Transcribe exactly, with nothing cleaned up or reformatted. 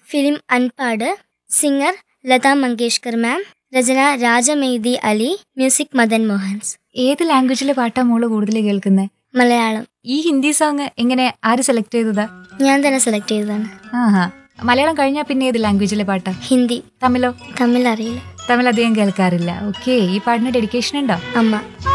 Film അൻപാട്. Singer Lata Mangeshkar മാം. രചന രാജമെയ്തി Ali. Music Madan Mohan's. ഏത് ലാംഗ്വേജിലെ പാട്ടാ മോള് കൂടുതൽ കേൾക്കുന്നത്? മലയാളം. ഈ ഹിന്ദി സോങ് എങ്ങനെ ആര് സെലക്ട് ചെയ്തതാ? ഞാൻ തന്നെ സെലക്ട് ചെയ്തതാണ്. ആഹാ. മലയാളം കഴിഞ്ഞാൽ പിന്നെ ഏത് ലാംഗ്വേജിലെ പാട്ടാ? ഹിന്ദി. തമിഴോ? തമിഴ് അറിയില്ല. തമിഴ് അധികം കേൾക്കാറില്ല. ഓക്കെ. ഈ പാട്ടിന് ഡെഡിക്കേഷൻ ഉണ്ടോ? അമ്മ.